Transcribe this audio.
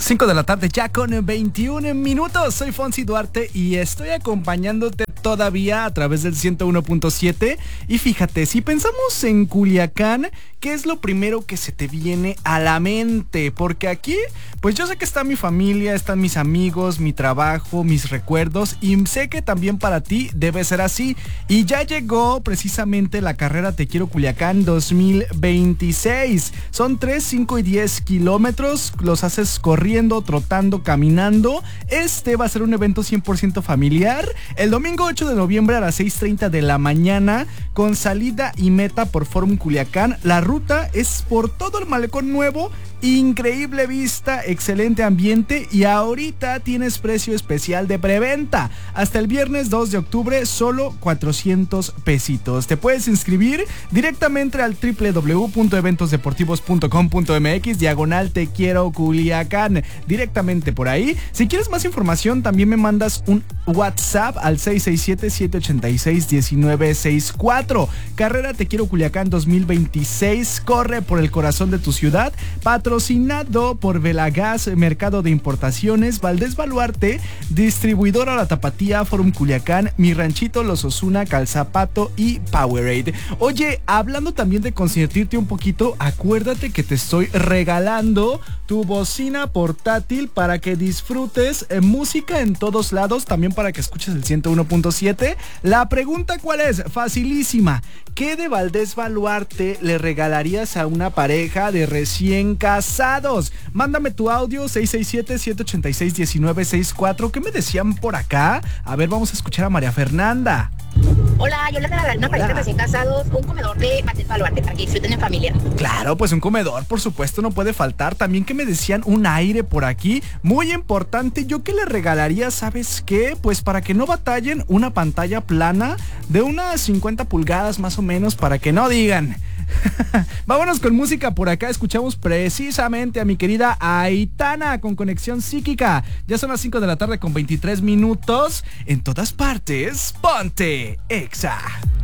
5 de la tarde ya con 21 minutos. Soy Fonsi Duarte y estoy acompañándote todavía a través del 101.7. Y fíjate, si pensamos en Culiacán, ¿qué es lo primero que se te viene a la mente? Porque aquí, pues yo sé que está mi familia, están mis amigos, mi trabajo, mis recuerdos, y sé que también para ti debe ser así. Y ya llegó precisamente la carrera Te Quiero Culiacán 2026. Son 3, 5 y 10 kilómetros. Los haces corriendo, trotando, caminando. Este va a ser un evento 100% familiar. El domingo 8 de noviembre a las 6:30 de la mañana, con salida y meta por Forum Culiacán. La ruta es por todo el Malecón Nuevo. Increíble vista, excelente ambiente, y ahorita tienes precio especial de preventa. Hasta el viernes 2 de octubre, solo 400 pesitos. Te puedes inscribir directamente al www.eventosdeportivos.com.mx / Te Quiero Culiacán. Directamente por ahí. Si quieres más información, también me mandas un WhatsApp al 667-786-1964. Carrera Te Quiero Culiacán 2026. Corre por el corazón de tu ciudad. Patrocinado por Velagas, Mercado de Importaciones, Valdés Baluarte, Distribuidora La Tapatía, Forum Culiacán, Mi Ranchito, Los Ozuna, Calzapato y Powerade. Oye, hablando también de consentirte un poquito, acuérdate que te estoy regalando tu bocina portátil para que disfrutes música en todos lados, también para que escuches el 101.7. La pregunta, ¿cuál es? Facilísima. ¿Qué de Valdés Baluarte le regalarías a una pareja de recién casados? Mándame tu audio 667-786-1964. ¿Qué me decían por acá? A ver, vamos a escuchar a María Fernanda. Hola, yo les regalé a una pareja recién casados un comedor de Valdés Baluarte para que disfruten en familia. Claro, pues un comedor, por supuesto, no puede faltar. También que me decían un aire por aquí, muy importante. ¿Yo qué le regalaría? ¿Sabes qué? Pues para que no batallen, una pantalla plana de unas 50 pulgadas más o menos, para que no digan. Vámonos con música por acá. Escuchamos precisamente a mi querida Aitana con Conexión Psíquica. Ya son las 5 de la tarde con 23 minutos. En todas partes, ponte Exa.